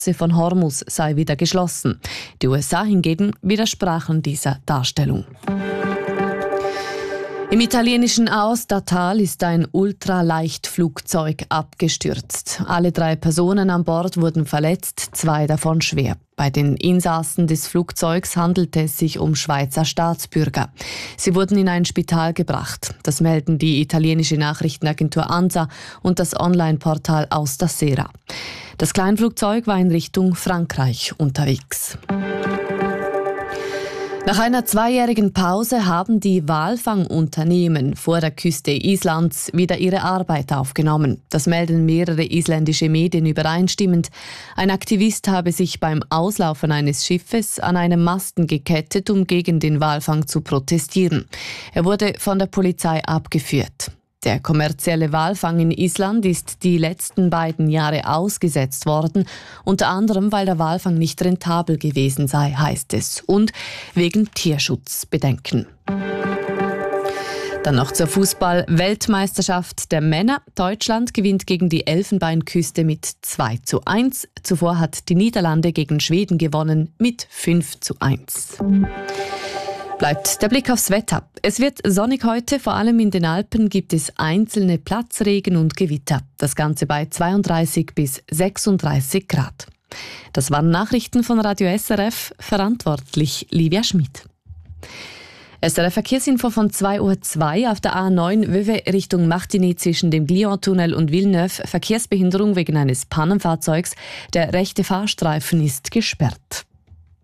von Hormuz sei wieder geschlossen. Die USA hingegen widersprachen dieser Darstellung. Im italienischen Aostatal ist ein Ultraleichtflugzeug abgestürzt. Alle 3 Personen an Bord wurden verletzt, 2 davon schwer. Bei den Insassen des Flugzeugs handelte es sich um Schweizer Staatsbürger. Sie wurden in ein Spital gebracht. Das melden die italienische Nachrichtenagentur ANSA und das Online-Portal Aus der Sera. Das Kleinflugzeug war in Richtung Frankreich unterwegs. Nach einer 2-jährigen Pause haben die Walfangunternehmen vor der Küste Islands wieder ihre Arbeit aufgenommen. Das melden mehrere isländische Medien übereinstimmend. Ein Aktivist habe sich beim Auslaufen eines Schiffes an einem Masten gekettet, um gegen den Walfang zu protestieren. Er wurde von der Polizei abgeführt. Der kommerzielle Walfang in Island ist die letzten 2 Jahre ausgesetzt worden, unter anderem, weil der Walfang nicht rentabel gewesen sei, heißt es, und wegen Tierschutzbedenken. Dann noch zur Fußball-Weltmeisterschaft der Männer. Deutschland gewinnt gegen die Elfenbeinküste mit 2:1. Zuvor hat die Niederlande gegen Schweden gewonnen mit 5:1. Bleibt der Blick aufs Wetter. Es wird sonnig heute, vor allem in den Alpen gibt es einzelne Platzregen und Gewitter. Das Ganze bei 32 bis 36 Grad. Das waren Nachrichten von Radio SRF, verantwortlich Livia Schmid. SRF Verkehrsinfo von 2:02 Uhr auf der A9 Vevey Richtung Martigny zwischen dem Glion-Tunnel und Villeneuve. Verkehrsbehinderung wegen eines Pannenfahrzeugs. Der rechte Fahrstreifen ist gesperrt.